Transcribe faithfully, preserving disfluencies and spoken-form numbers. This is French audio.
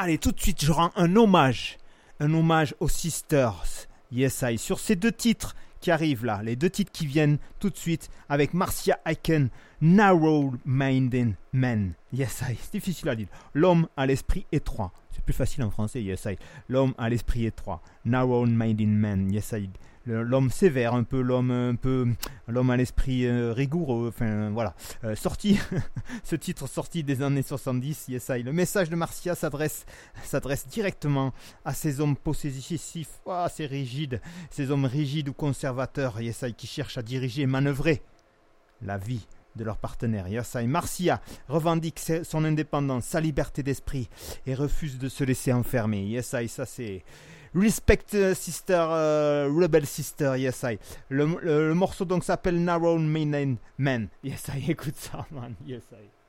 Allez, tout de suite, je rends un hommage. Un hommage aux Sisters. Yes, I. Sur ces deux titres qui arrivent là, les deux titres qui viennent tout de suite avec Marcia Aiken, Narrow-Minded Man. Yes, I. C'est difficile à dire. L'homme à l'esprit étroit. C'est plus facile en français, yes, I. L'homme à l'esprit étroit. Narrow-Minded Man. Yes, I. L'homme sévère, un peu l'homme, un peu l'homme à l'esprit euh, rigoureux. Enfin, voilà. Euh, sorti, ce titre sorti des années soixante-dix. Yes, I. Le message de Marcia s'adresse, s'adresse directement à ces hommes possessifs, oh, assez rigides, ces hommes rigides ou conservateurs. Yes, I, qui cherchent à diriger et manœuvrer la vie de leur partenaire. Yes, I. Marcia revendique son indépendance, sa liberté d'esprit et refuse de se laisser enfermer. Yes, I. Ça c'est Respect Sister, uh, Rebel Sister, yes I. Le, le, le morceau donc s'appelle Narrow Minded Man. Yes I, écoute ça man, yes I.